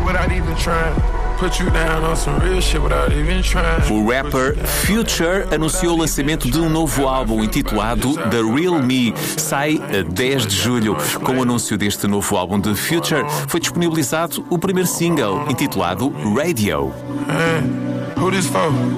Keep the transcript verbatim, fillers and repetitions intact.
without even trying. Put you down on some real shit without even trying. O rapper Future anunciou o lançamento de um novo álbum intitulado The Real Me. Sai a dez de julho. Com o anúncio deste novo álbum de Future, foi disponibilizado o primeiro single, intitulado Radio. Hey, who this for?